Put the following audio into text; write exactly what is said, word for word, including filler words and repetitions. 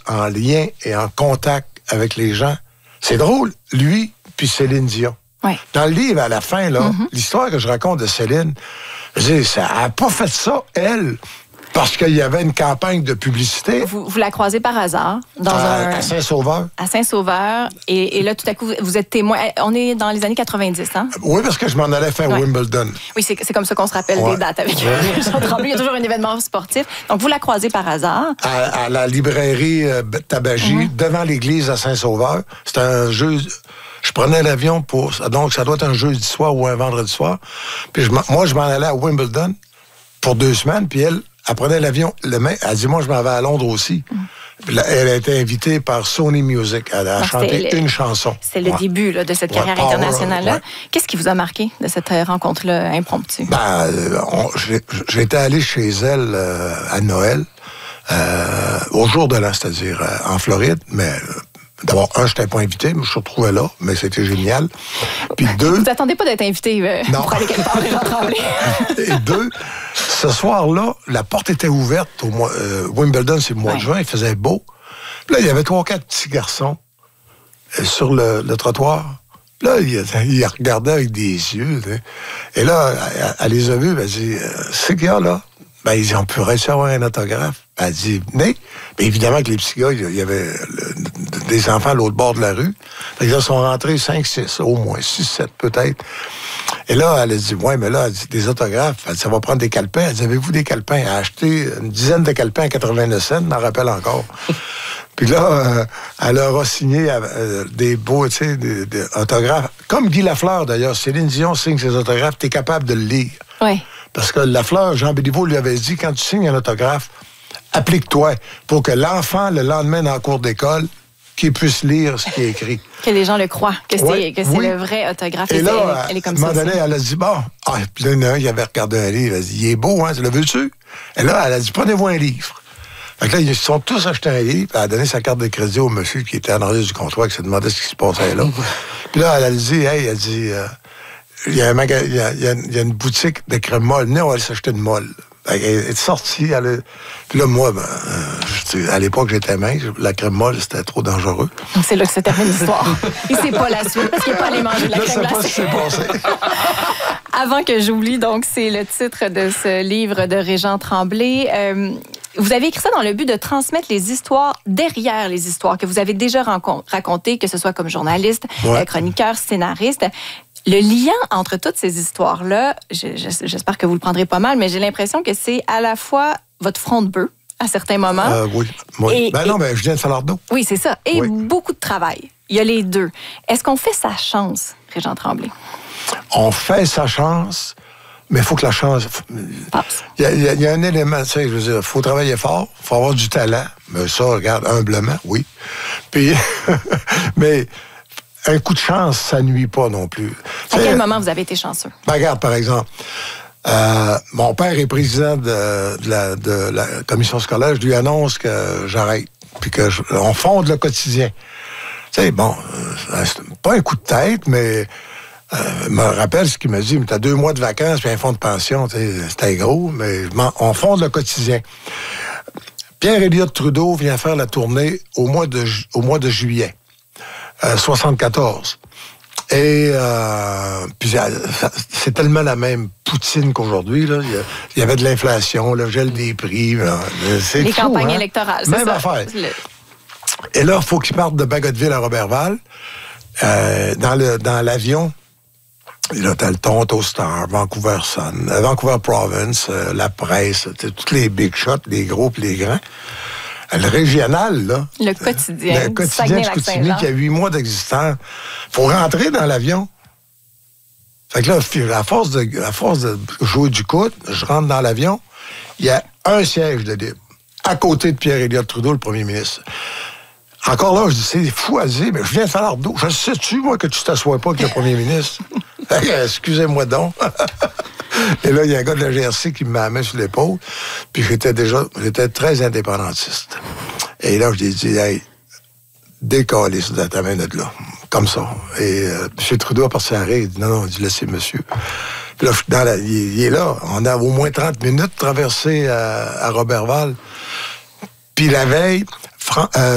en lien et en contact avec les gens. C'est drôle, lui puis Céline Dion. Ouais. Dans le livre, à la fin, là, mm-hmm. l'histoire que je raconte de Céline, je dis, ça n'a pas fait ça, elle, parce qu'il y avait une campagne de publicité. Vous, vous la croisez par hasard dans à, un... à Saint-Sauveur. À Saint-Sauveur. Et, et là, tout à coup, vous êtes témoin. On est dans les années quatre-vingt-dix, hein? Oui, parce que je m'en allais faire ouais. Wimbledon. Oui, c'est, c'est comme ça qu'on se rappelle ouais. des dates avec Jean Tremblay. Il y a toujours un événement sportif. Donc, vous la croisez par hasard. À, à la librairie euh, Tabagie, mm-hmm. devant l'église à Saint-Sauveur. C'était un jeu... Je prenais l'avion pour... Donc, ça doit être un jeudi soir ou un vendredi soir. Puis je, moi, je m'en allais à Wimbledon pour deux semaines. Puis elle, elle prenait l'avion. Le main, elle dit, moi, je m'en vais à Londres aussi. Mm. Puis là, elle a été invitée par Sony Music. Elle a Donc, chanté une chanson. C'est le ouais. début là, de cette ouais, carrière internationale-là. Ouais. Qu'est-ce qui vous a marqué de cette rencontre-là impromptue? Ben, on, j'ai, j'étais allé chez elle euh, à Noël, euh, au jour de l'an, c'est-à-dire euh, en Floride, mais... Euh, D'abord, un, je n'étais pas invité, mais je me suis retrouvé là, mais c'était génial. Puis deux... Vous n'attendez pas d'être invité euh, non. pour aller quelque part, Jean Tremblay. Et deux, ce soir-là, la porte était ouverte. Au mois, euh, Wimbledon, c'est le mois ouais. de juin, il faisait beau. Puis là, il y avait trois, quatre petits garçons euh, sur le, le trottoir. Là, il, il regardait avec des yeux. T'sais. Et là, elle, elle les a vus, elle dit, c'est qu'il y a là? Ben, ils ont pu recevoir un autographe. Ben, elle dit, venez. Ben, évidemment que les petits gars, il y avait le, des enfants à l'autre bord de la rue. Ils sont rentrés cinq, six, au moins six, sept peut-être. Et là, elle a dit, ouais, mais là, elle dit, des autographes. Elle dit, ça va prendre des calepins. Elle dit, avez-vous des calepins? Elle a acheté une dizaine de calepins à quatre-vingt-neuf cents, je m'en rappelle encore. Puis là, euh, elle leur a signé euh, des beaux, tu sais, des, des autographes. Comme Guy Lafleur, d'ailleurs. Céline Dion signe ses autographes, t'es capable de le lire. Oui. Parce que Lafleur, Jean Béliveau lui avait dit, quand tu signes un autographe, applique-toi pour que l'enfant, le lendemain dans la cour d'école, qu'il puisse lire ce qui est écrit. Que les gens le croient, que c'est, ouais, que c'est oui. le vrai autographe. Et, et là, elle, elle est comme à un moment ça donné, elle a dit, bon, ah, puis là, il y en a un, il avait regardé un livre, elle a dit, il est beau, hein, tu le veux-tu? Et là, elle a dit, prenez-vous un livre. Fait que là, ils se sont tous achetés un livre, elle a donné sa carte de crédit au monsieur qui était en arrière du comptoir, qui s'est demandé ce qui se passait là. Puis là, elle a dit, hey, elle a dit, euh, il y a un maga- il y a, il y a, il y a une boutique de crème molle, venez, on va aller s'acheter une molle. Elle est sortie, elle a... Puis là, moi, ben, euh, à l'époque, j'étais mince. La crème molle, c'était trop dangereux. Donc, c'est là que se termine l'histoire. Et c'est pas la suite, parce qu'il n'est pas allé manger de la je crème glacée. Je sais pas ce qui s'est passé. Avant que j'oublie, donc, c'est le titre de ce livre de Régent Tremblay. Euh, vous avez écrit ça dans le but de transmettre les histoires derrière les histoires que vous avez déjà racontées, que ce soit comme journaliste, ouais. chroniqueur, scénariste. Le lien entre toutes ces histoires-là, je, je, j'espère que vous le prendrez pas mal, mais j'ai l'impression que c'est à la fois votre front de bœuf, à certains moments. Euh, oui. oui. Et, ben non, et, ben je viens de Falardeau. Oui, c'est ça. Et oui. beaucoup de travail. Il y a les deux. Est-ce qu'on fait sa chance, Régent Tremblay? On fait sa chance, mais il faut que la chance... Passe. Il y, y, y a un élément, tu sais, je veux dire, il faut travailler fort, il faut avoir du talent. Mais ça, regarde, humblement, oui. Puis, mais... Un coup de chance, ça nuit pas non plus. À quel moment vous avez été chanceux? Ben, regarde, par exemple, euh, mon père est président de, de, la, de la commission scolaire. Je lui annonce que j'arrête, puis que je, on fonde le quotidien. Tu sais, bon, euh, c'est pas un coup de tête, mais euh, je me rappelle ce qu'il m'a dit. Tu as deux mois de vacances, puis un fonds de pension. C'était gros, mais on fonde le quotidien. Pierre-Éliott Trudeau vient faire la tournée au mois de, au mois de juillet. Euh, soixante-quatorze. Et euh, puis c'est tellement la même poutine qu'aujourd'hui. Là. Il y avait de l'inflation, le gel des prix. Là. C'est les fou, campagnes hein? électorales, c'est même ça. affaire. Le... Et là, il faut qu'ils partent de Bagotville à Robertval. Euh, dans, le, dans l'avion, il y a le Toronto Star, Vancouver Sun, euh, Vancouver Province, euh, la presse, tous les big shots, les gros et les grands. Le régional, là. Le quotidien. Le quotidien du Chicoutimi qui a huit mois d'existence. Il faut rentrer dans l'avion. Fait que là, à force de, à force de jouer du coude, je rentre dans l'avion, il y a un siège de libre, à côté de Pierre-Éliott Trudeau, le premier ministre. Encore là, je dis, c'est fou à dire, mais je viens de Falardeau. Je sais-tu, moi, que tu t'assois pas avec le premier ministre? Excusez-moi donc. Et là, il y a un gars de la G R C qui me met la main sur l'épaule. Puis j'étais déjà, j'étais très indépendantiste. Et là, je lui ai dit, hey, décollez de ta main de là. Comme ça. Et euh, M. Trudeau a parti à rire. Il dit, non, non, il dit, laissez monsieur. Puis là, dans la, il, il est là. On a au moins trente minutes traversé à, à Robertval. Puis la veille, Fran- euh,